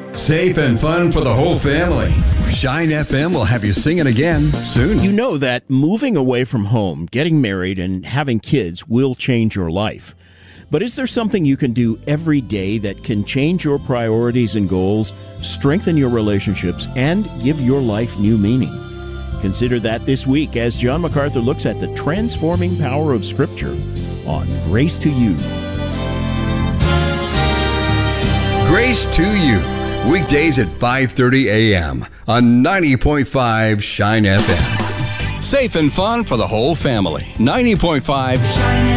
Safe and fun for the whole family. Shine FM will have you singing again soon. You know that moving away from home, getting married, and having kids will change your life. But is there something you can do every day that can change your priorities and goals, strengthen your relationships, and give your life new meaning? Consider that this week as John MacArthur looks at the transforming power of Scripture on Grace to You. Grace to You. Weekdays at 5:30 a.m. on 90.5 Shine FM. Safe and fun for the whole family. 90.5 Shine